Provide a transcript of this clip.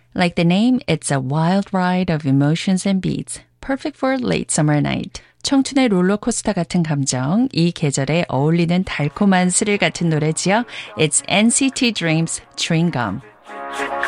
Like the name, it's a wild ride of emotions and beats. Perfect for a late summer night. 청춘의 롤러코스터 같은 감정, 이 계절에 어울리는 달콤한 스릴 같은 노래지요. It's NCT Dreams, Chewing Gum.